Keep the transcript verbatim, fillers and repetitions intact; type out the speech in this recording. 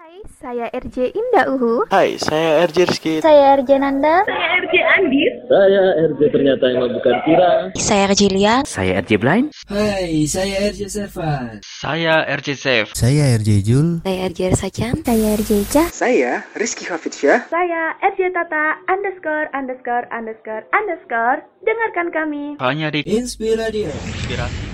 Hai, saya R J Indah Uhu. Hai, saya R J Rizky. Saya R J Nanda. Saya R J Andis. Saya R J ternyata yang bukan Tira. Saya R J Lia. Saya R J Blind. Hai, saya R J Servan. Saya R J Safe. Saya R J Jul. Saya R J Sacan. Saya R J Cah. Saya Rizky Hafidsyah. Saya R J Tata underscore underscore underscore underscore. Dengarkan kami hanya di Inspiradio. Inspirasi